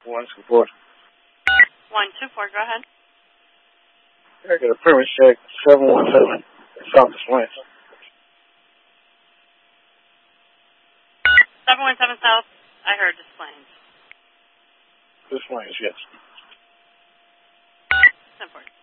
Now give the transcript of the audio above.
124. 124, go ahead. I got a premise check, 717, South of Swins. 717 South, I heard Des Plaines. Des Plaines, yes. 10-4.